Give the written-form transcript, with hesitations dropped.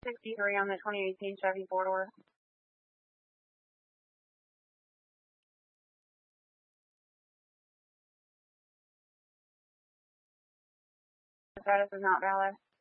63 on the 2018 Chevy 4-door. The status is not valid.